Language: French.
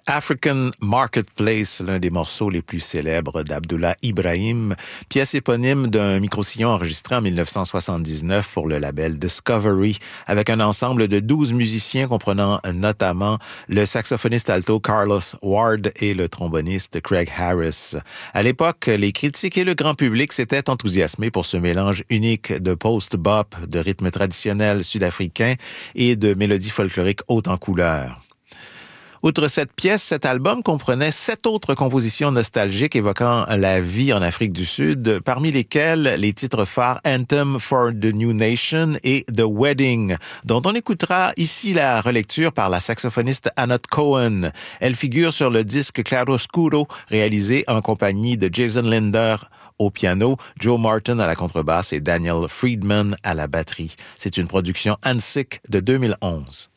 African Marketplace, l'un des morceaux les plus célèbres d'Abdullah Ibrahim, pièce éponyme d'un micro-sillon enregistré en 1979 pour le label Discovery, avec un ensemble de 12 musiciens comprenant notamment le saxophoniste alto Carlos Ward et le tromboniste Craig Harris. À l'époque, les critiques et le grand public s'étaient enthousiasmés pour ce mélange unique de post-bop, de rythmes traditionnels sud-africains et de mélodies folkloriques hautes en couleurs. Outre cette pièce, cet album comprenait 7 autres compositions nostalgiques évoquant la vie en Afrique du Sud, parmi lesquelles les titres phares Anthem for the New Nation et The Wedding, dont on écoutera ici la relecture par la saxophoniste Anat Cohen. Elle figure sur le disque Claroscuro, réalisé en compagnie de Jason Linder au piano, Joe Martin à la contrebasse et Daniel Friedman à la batterie. C'est une production Hansik de 2011.